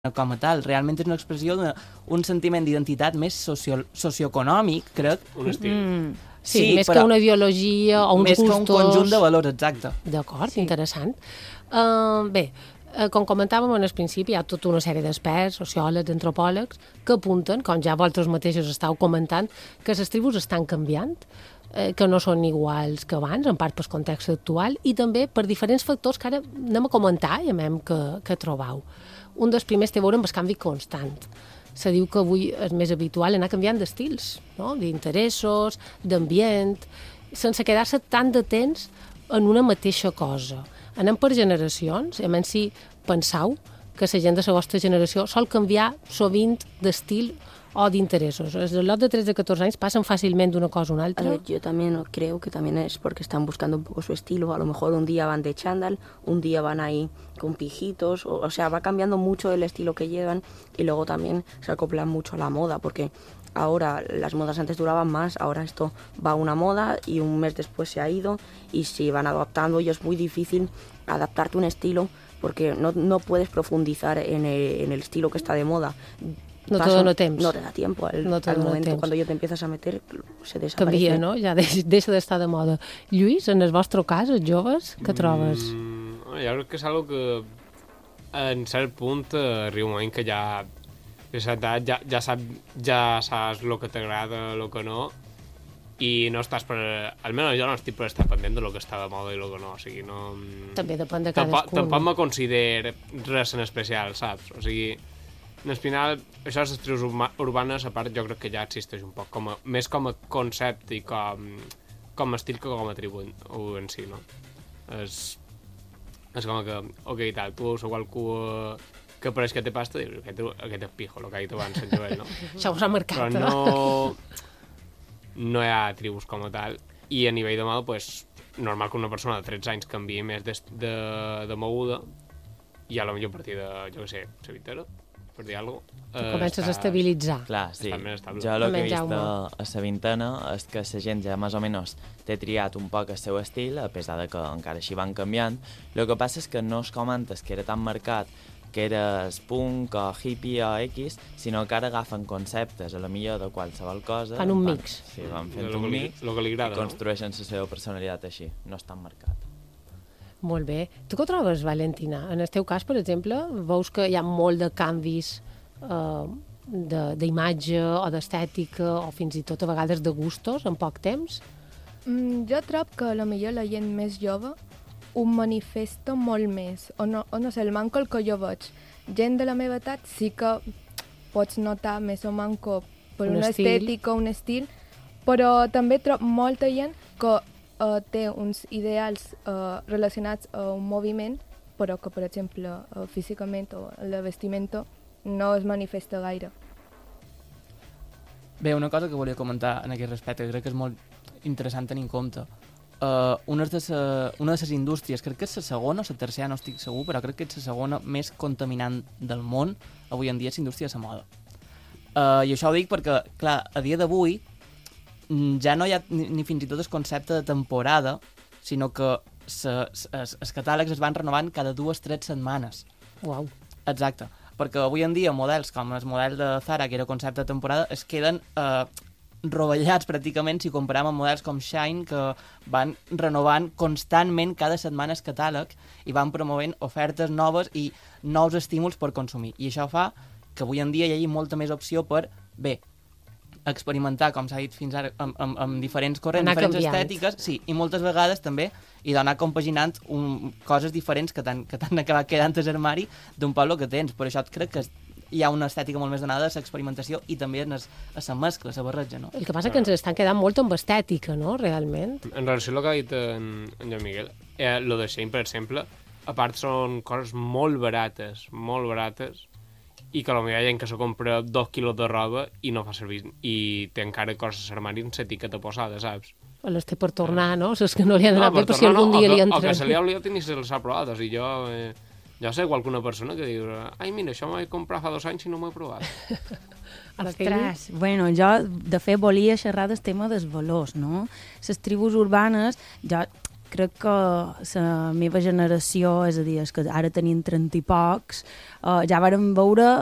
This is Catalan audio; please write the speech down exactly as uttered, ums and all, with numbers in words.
com a tal. Realment és una expressió d'un sentiment d'identitat més socio socioeconòmic, crec. Un estil. Mm. Sí, sí, més que una ideologia o uns més gustos. Més que un conjunt de valors, exacte. D'acord, sí. Interessant. Uh, bé, uh, com comentàvem en el principi, hi ha tota una sèrie d'experts, sociòlegs, antropòlegs, que apunten, com ja vosaltres mateixos estàu comentant, que les tribus estan canviant, eh, que no són iguals que abans, en part pel context actual, i també per diferents factors que ara anem a comentar i a veure que, que trobau. Un dels primers té a veure amb el canvi constant. Se diu que avui és més habitual anar canviant d'estils, no? D'interessos, d'ambient, sense quedar-se tant de temps en una mateixa cosa. Anem per generacions, i a menys si pensau que la gent de la vostra generació sol canviar sovint d'estil o d'interessos. Els de lot de tretze a catorze anys passen fàcilment d'una cosa a una altra. A ver, yo también creo que también es porque están buscando un poco su estilo. A lo mejor un día van de chándal, un día van ahí con pijitos, o, o sea, va cambiando mucho el estilo que llevan y luego también se acoplan mucho a la moda, porque ahora las modas antes duraban más, ahora esto va a una moda y un mes después se ha ido y se van adaptando y es muy difícil adaptarte a un estilo porque no, no puedes profundizar en el, en el estilo que está de moda. No te dona temps. No te da tiempo. Al, no te al momento, temps. cuando ya te empiezas a meter, se desaparece. Canvia, no? Ja deixa d'estar de moda. Lluís, en el vostre cas, els joves, què trobes? Mm, jo crec que és algo que en cert punt arriba un moment que ja ja, ja, sap, ja saps el que t'agrada, el que no, i no estàs per... Almenys jo no estic per estar pendent de lo que està de moda i el que no, o sigui, no... També depèn de cadascú. Tampoc me considero res en especial, saps? O sigui, al final, això de les tribus urbanes, a part, jo crec que ja existeix un poc, com a, més com a concepte i com, com a estil que com a tribu en, en si, no? És, és com que, ok, tal, tu sou qualcú que pareix que té pasta, dius, aquest, aquest és pijo, el que ha dit abans en Joel, no? Això us ha marcat. Però no, no hi ha tribus com a tal, i a nivell de moda, pues, normal que una persona de tretze anys canviï més de, de, de moguda, i a la millor a partir de, jo què sé, la vintena, per dir alguna cosa. Tu comences està, a estabilitzar. Clar, sí. Jo el que he vist a, a la vintena és que la gent ja més o menys té triat un poc el seu estil, a pesar de que encara així van canviant. El que passa és que no es comentes que era tan marcat que era punk o hippie o X, sinó que ara agafen conceptes, a la millor de qualsevol cosa. Fan un mix. Van, sí, van fent un mix lo que li agrada, i construeixen la seva personalitat així. No és tan marcat. Molt bé. Tu què trobes, Valentina? En el teu cas, per exemple, veus que hi ha molt de canvis eh, d'imatge o d'estètica o fins i tot a vegades de gustos en poc temps? Mm, jo trob que potser la gent més jove ho manifesta molt més. O no, o no sé, el manco el que jo veig. Gent de la meva edat sí que pots notar més o manco per un una estil. estètica, un estil, però també trob molta gent que Uh, té uns ideals uh, relacionats a un moviment, però que, per exemple, uh, físicament o la vestimenta no es manifesta gaire. Bé, una cosa que volia comentar en aquest respecte, que crec que és molt interessant tenir en compte. Uh, una de sa, una de les indústries, crec que és la segona o la tercera, no estic segur, però crec que és la segona més contaminant del món avui en dia, és la indústria de la moda. Uh, I això ho dic perquè, clar, a dia d'avui ja no hi ha ni, ni fins i tot el concepte de temporada, sinó que els catàlegs es van renovant cada dues o tres setmanes. Uau. Exacte. Perquè avui en dia models com el model de Zara, que era concepte de temporada, es queden eh, rovellats pràcticament si comparem amb models com Shine, que van renovant constantment cada setmana el catàleg i van promovent ofertes noves i nous estímuls per consumir. I això fa que avui en dia hi hagi molta més opció per, bé, experimentar, com s'ha dit fins ara, amb, amb, amb diferents corrents, anar diferents canviant. estètiques, sí, i moltes vegades també i d'anar compaginant un, coses diferents que t'han acabat quedant a l'armari d'un poble que tens. Per això crec que hi ha una estètica molt més donada a l'experimentació i també a la mescla, a la barreja, no? El que passa és que ens estan quedant molt amb estètica, no?, realment. En relació amb el que ha dit en, en Joan Miguel, eh, lo de Shein, per exemple, a part són coses molt barates, molt barates, i que potser hi ha gent que se compra dos quilos de roba i no fa servir, i té encara coses a l'armari amb l'etiqueta posada, saps? O les té per tornar, no? Saps que no li han no, anat bé, per si algun no, dia o li que, entren. O que se li ha oblidat i ni se les ha provat, o sigui, jo... Eh, jo sé qualcuna persona que diu ai, mira, això m'ho he comprat fa dos anys i no m'ho he provat. Ostres, bueno, jo, de fet, volia xerrar del tema dels valors, no? Les tribus urbanes, jo crec que la meva generació, és a dir, és que ara tenim trenta i pocs, uh, ja vàrem veure